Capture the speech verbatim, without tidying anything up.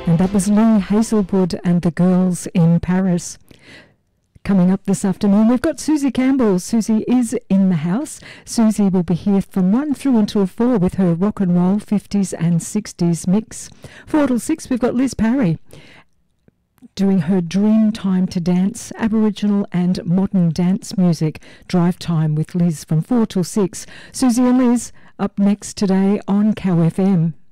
And that was Lee Hazelwood and the Girls in Paris. Coming up this afternoon, we've got Susie Campbell. Susie is in the house. Susie will be here from one through until four with her rock and roll fifties and sixties mix. Four till six, we've got Liz Parry doing her Dream Time to Dance, Aboriginal and modern dance music. Drive Time with Liz from four till six. Susie and Liz up next today on Cow F M.